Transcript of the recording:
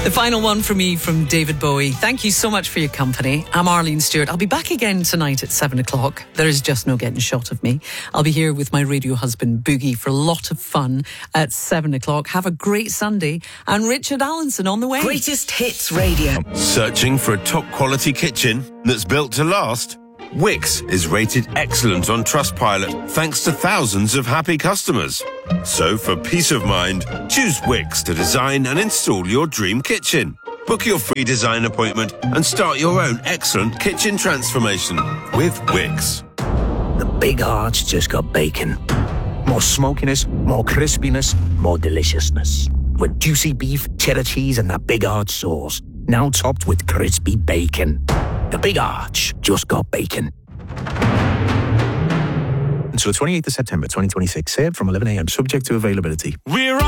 The final one from me from David Bowie. Thank you so much for your company. I'm Arlene Stewart. I'll be back again tonight at 7 o'clock. There is just no getting shot of me. I'll be here with my radio husband Boogie for a lot of fun at 7 o'clock. Have a great Sunday. And Richard Allenson on the way. Greatest Hits Radio. Searching for a top quality kitchen that's built to last? Wix is rated excellent on Trustpilot thanks to thousands of happy customers. So for peace of mind, choose Wix to design and install your dream kitchen. Book your free design appointment and start your own excellent kitchen transformation with Wix. The Big Arch just got bacon. More smokiness, more crispiness, more deliciousness. With juicy beef, cheddar cheese and that Big Arch sauce. Now topped with crispy bacon. The Big Arch just got bacon. Until the 28th of September 2026, served from 11 a.m. subject to availability. We're